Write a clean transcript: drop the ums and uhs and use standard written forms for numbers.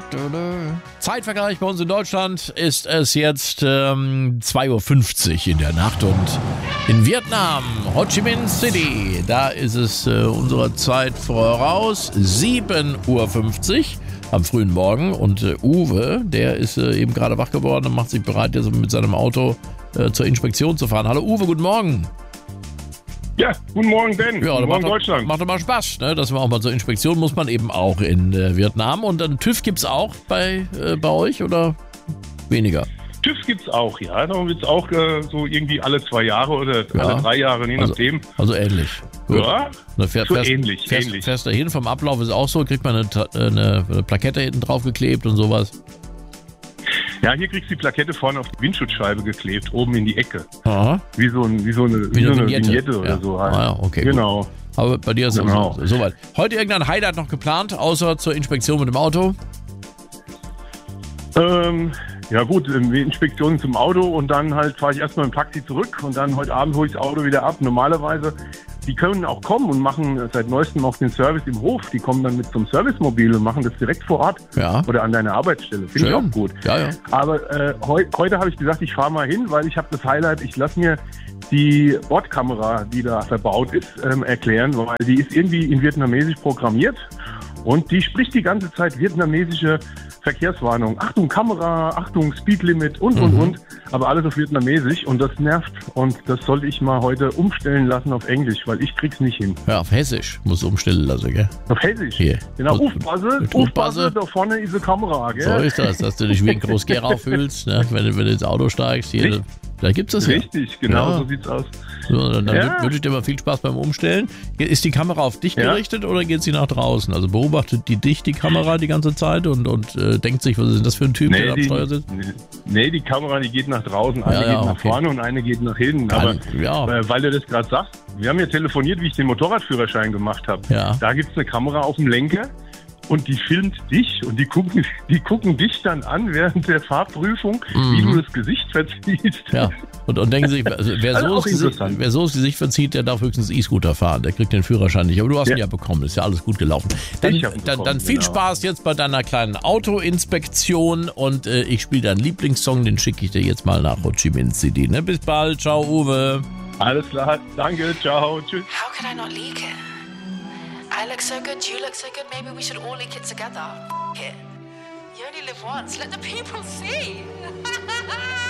Zeitvergleich bei uns in Deutschland ist es jetzt 2:50 Uhr in der Nacht und in Vietnam, Ho Chi Minh City, da ist es unserer Zeit voraus 7:50 Uhr am frühen Morgen und Uwe, der ist eben gerade wach geworden und macht sich bereit, jetzt mit seinem Auto zur Inspektion zu fahren. Hallo Uwe, guten Morgen. Ja, guten Morgen, Ben. Ja, guten Morgen, Deutschland. Macht doch mal Spaß, ne? Dass man auch mal zur Inspektion muss man eben auch in Vietnam. Und dann TÜV gibt's auch bei euch oder weniger? TÜV gibt's auch, ja. Da wird's auch so irgendwie alle 2 Jahre oder alle 3 Jahre, je nachdem. Also ähnlich. Gut. Ja, ähnlich. Fährst dahin, vom Ablauf ist auch so, kriegt man eine Plakette hinten drauf geklebt und sowas. Ja, hier kriegst du die Plakette vorne auf die Windschutzscheibe geklebt, oben in die Ecke. Aha. Wie so eine Vignette oder so. Halt. Ah, ja, okay. Genau. Gut. Aber bei dir ist es Genau. soweit. Heute irgendein Highlight noch geplant, außer zur Inspektion mit dem Auto? Ja gut, Inspektionen zum Auto und dann halt fahre ich erstmal im Taxi zurück und dann heute Abend hole ich das Auto wieder ab. Normalerweise, die können auch kommen und machen seit neuestem auch den Service im Hof. Die kommen dann mit zum Servicemobil und machen das direkt vor Ort oder an deiner Arbeitsstelle. Finde ich auch gut. Ja. Aber heute habe ich gesagt, ich fahre mal hin, weil ich habe das Highlight, ich lasse mir die Bordkamera, die da verbaut ist, erklären, weil die ist irgendwie in Vietnamesisch programmiert und die spricht die ganze Zeit vietnamesische Verkehrswarnung. Achtung Kamera, Achtung Speedlimit und. Aber alles auf Vietnamesisch und das nervt. Und das sollte ich mal heute umstellen lassen auf Englisch, weil ich krieg's nicht hin. Ja, auf Hessisch muss umstellen lassen, gell? Auf Hessisch? Hier. Genau, Aufpasse, da vorne ist eine Kamera, gell? So ist das, dass du dich wie ein Großgerau fühlst, ne? wenn du ins Auto steigst. Hier, da gibt's das Richtig, genau, so sieht's aus. So, dann wünsche ich dir mal viel Spaß beim Umstellen. Ist die Kamera auf dich gerichtet oder geht sie nach draußen? Also beobachtet die dich, die Kamera, die ganze Zeit und denkt sich, was ist denn das für ein Typ, der am Steuer sitzt? Nee, die Kamera, die geht nach draußen. Eine geht nach vorne und eine geht nach hinten. Aber weil du das gerade sagst, wir haben ja telefoniert, wie ich den Motorradführerschein gemacht habe. Ja. Da gibt's eine Kamera auf dem Lenker. Und die filmt dich und die gucken dich dann an während der Fahrprüfung, wie du das Gesicht verziehst. Ja. Und denken sich, also wer so das Gesicht verzieht, der darf höchstens E-Scooter fahren. Der kriegt den Führerschein nicht. Aber du hast ihn ja bekommen. Ist ja alles gut gelaufen. Dann viel Spaß jetzt bei deiner kleinen Autoinspektion und ich spiele deinen Lieblingssong, den schicke ich dir jetzt mal nach Ho Chi Minh City. Ne? Bis bald. Ciao, Uwe. Alles klar. Danke. Ciao. Tschüss. How could I not leak it? I look so good, you look so good, maybe we should all leak it together. F it. You only live once, let the people see.